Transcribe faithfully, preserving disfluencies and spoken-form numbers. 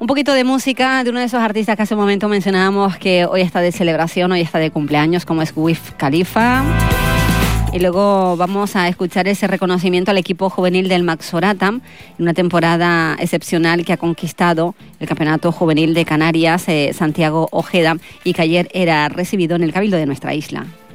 poquito de música de uno de esos artistas que hace un momento mencionábamos que hoy está de celebración, hoy está de cumpleaños, como es Wiz Khalifa. Y luego vamos a escuchar ese reconocimiento al equipo juvenil del Maxoratam, en una temporada excepcional que ha conquistado el Campeonato Juvenil de Canarias, eh, Santiago Ojeda, y que ayer era recibido en el Cabildo de nuestra isla.